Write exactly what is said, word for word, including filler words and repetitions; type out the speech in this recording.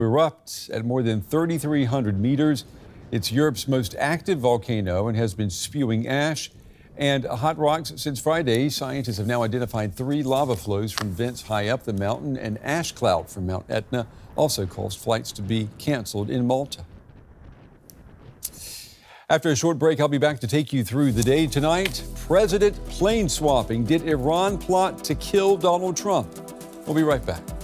erupt at more than thirty-three hundred meters. It's Europe's most active volcano and has been spewing ash and hot rocks since Friday. Scientists have now identified three lava flows from vents high up the mountain. An ash cloud from Mount Etna also caused flights to be canceled in Malta. After a short break, I'll be back to take you through the day tonight. President plane swapping. Did Iran plot to kill Donald Trump? We'll be right back.